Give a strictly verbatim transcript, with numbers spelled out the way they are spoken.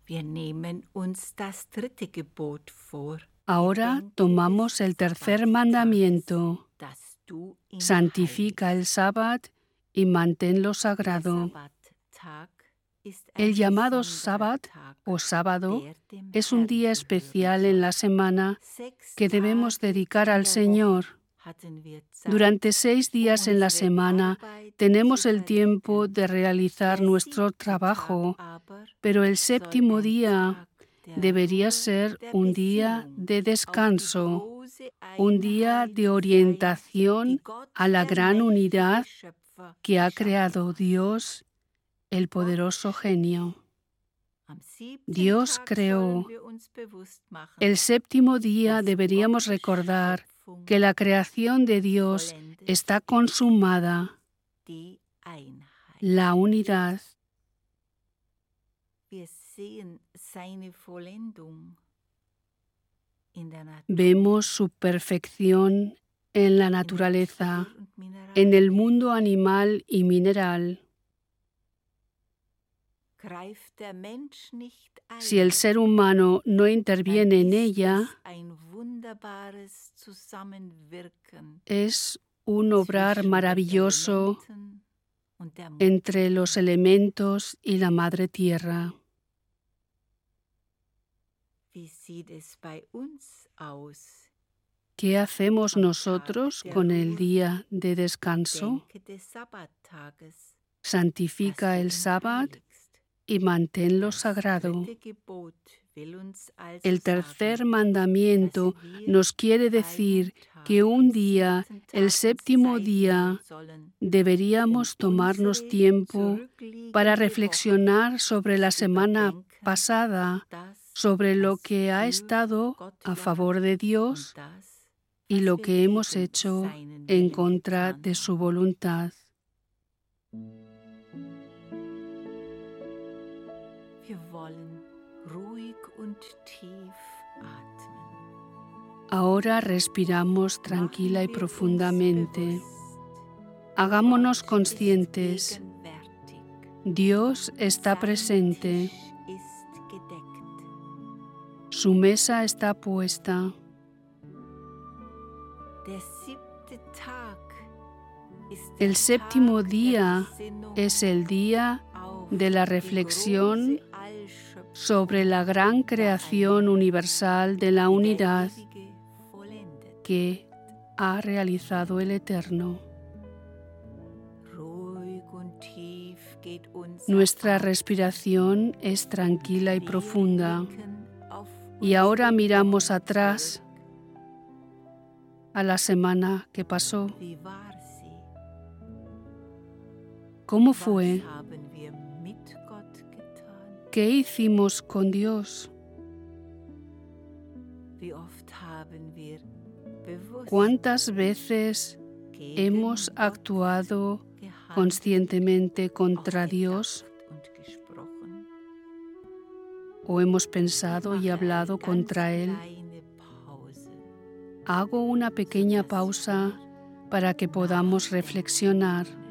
Ahora tomamos el tercer mandamiento. Santifica el sábado y manténlo sagrado. El llamado sábado o sábado es un día especial en la semana que debemos dedicar al Señor. Durante seis días en la semana tenemos el tiempo de realizar nuestro trabajo, pero el séptimo día debería ser un día de descanso, un día de orientación a la gran unidad que ha creado Dios, el poderoso genio. Dios creó. El séptimo día deberíamos recordar que la creación de Dios está consumada, la unidad. Vemos su perfección en la naturaleza, en el mundo animal y mineral. Si el ser humano no interviene en ella, es un obrar maravilloso entre los elementos y la Madre Tierra. ¿Qué hacemos nosotros con el día de descanso? Santifica el sábado y manténlo sagrado. El tercer mandamiento nos quiere decir que un día, el séptimo día, deberíamos tomarnos tiempo para reflexionar sobre la semana pasada, sobre lo que ha estado a favor de Dios y lo que hemos hecho en contra de su voluntad. Ahora respiramos tranquila y profundamente. Hagámonos conscientes. Dios está presente. Su mesa está puesta. El séptimo día es el día de la reflexión sobre la gran creación universal de la unidad que ha realizado el Eterno. Nuestra respiración es tranquila y profunda. Y ahora miramos atrás a la semana que pasó. ¿Cómo fue? ¿Qué hicimos con Dios? ¿Cuántas veces hemos actuado conscientemente contra Dios? ¿O hemos pensado y hablado contra Él? Hago una pequeña pausa para que podamos reflexionar.